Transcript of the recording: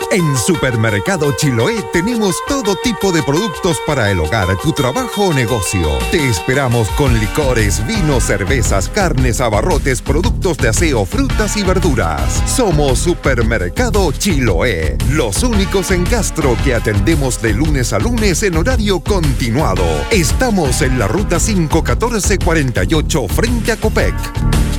En Supermercado Chiloé tenemos todo tipo de productos para el hogar, tu trabajo o negocio. Te esperamos con licores, vinos, cervezas, carnes, abarrotes, productos de aseo, frutas y verduras. Somos Supermercado Chiloé, los únicos en Castro que atendemos de lunes a lunes en horario continuado. Estamos en la ruta 51448 frente a Copec.